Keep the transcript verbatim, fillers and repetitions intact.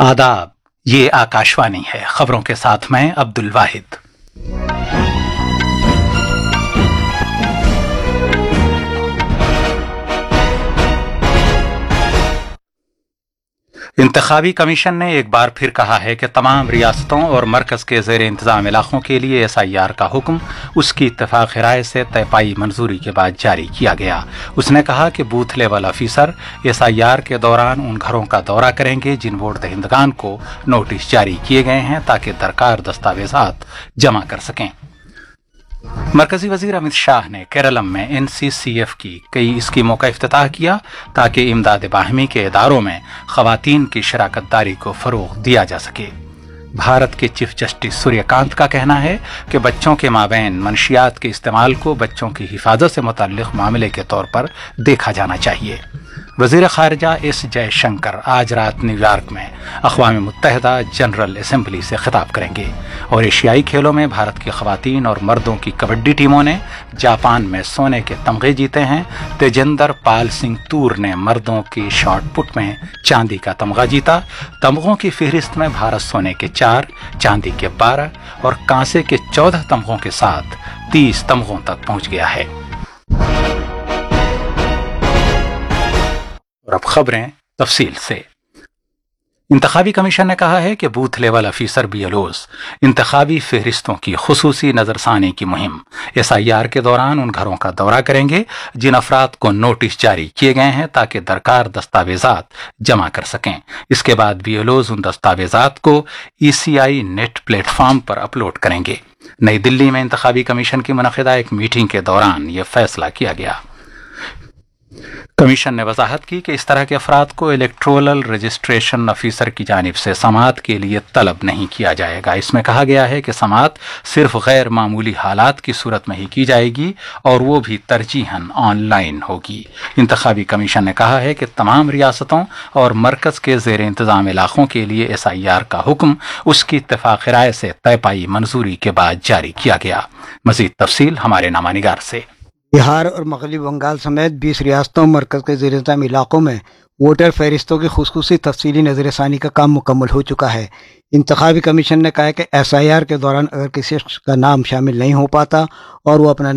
आदाब, ये आकाशवाणी है। खबरों के साथ मैं अब्दुल वाहिद। इंतखाबी कमीशन ने एक बार फिर कहा है कि तमाम रियासतों और मरकज के ज़ेर इंतज़ाम इलाकों के लिए एस आई आर का हुक्म उसकी इत्तेफाक राय से तय पाई मंजूरी के बाद जारी किया गया। उसने कहा कि booth level officer S I R के दौरान उन घरों का दौरा करेंगे जिन वोट दहिंदगान को नोटिस जारी किए गए हैं, ताकि दरकार दस्तावेजात जमा कर सकें। मरकजी वजीर अमित शाह ने केरलम में एन सी सी एफ की कई स्कीमों का इफ्तिताह किया ताकि इमदाद बाहमी के इदारों में खवातीन की शराकत दारी को फरोग दिया जा सके। भारत के चीफ जस्टिस सूर्यकांत का कहना है कि बच्चों के माबैन मनशियात के इस्तेमाल को बच्चों की हिफाजत से मुतल्लिक मामले के तौर पर देखा जाना चाहिए। वजीर खारजा एस जयशंकर आज रात न्यूयॉर्क में अक़वाम मुत्तहिदा जनरल असेंबली से खिताब करेंगे। और एशियाई खेलों में भारत की खवातीन और मर्दों की कबड्डी टीमों ने जापान में सोने के तमगे जीते हैं। तेजेंद्र पाल सिंह तूर ने मर्दों की शॉट पुट में चांदी का तमगा जीता। तमगों की फहरिस्त में भारत सोने के चार, चांदी के बारह और कांसे के चौदह तमगों के साथ तीस तमगों तक पहुंच गया है। और अब खबरें तफसील से। इंतखाबी कमीशन ने कहा है कि booth level officer B L Os इंतखाबी फहरिस्तों की खुसूसी नजरसानी की मुहिम एस आई आर के दौरान उन घरों का दौरा करेंगे जिन अफराद को नोटिस जारी किए गए हैं, ताकि दरकार दस्तावेजात जमा कर सकें। इसके बाद बी एल ओज़ उन दस्तावेजात को ई सी आई नेट प्लेटफॉर्म पर अपलोड करेंगे। नई दिल्ली में इंतखाबी कमीशन की मुनक़िदा एक मीटिंग के दौरान यह फैसला किया गया। कमीशन ने वजाहत की कि इस तरह के अफराद को इलेक्टोरल रजिस्ट्रेशन ऑफिसर की जानिब से समाअत के लिए तलब नहीं किया जाएगा। इसमें कहा गया है कि समाअत सिर्फ गैर मामूली हालात की सूरत में ही की जाएगी और वो भी तरजीहन ऑनलाइन होगी। इंतखाबी कमीशन ने कहा है कि तमाम रियासतों और मरकज के ज़ेर इंतज़ाम इलाकों के लिए एस आई आर का हुक्म उसकी इत्तेफाक राय से तय पाई मंजूरी के बाद जारी किया गया। मज़ीद तफसील हमारे नामानिगार से। बिहार और मगरबी बंगाल समेत बीस रियासतों मरकज के ज़ेर इंतज़ाम इलाकों में वोटर फहरिस्तों की खुसूसी तफसीली नज़रसानी का काम मुकम्मल हो चुका है। इंतखाबी कमीशन ने कहा है कि एस आई आर के दौरान अगर किसी शख्स का नाम शामिल नहीं हो पाता और वो अपना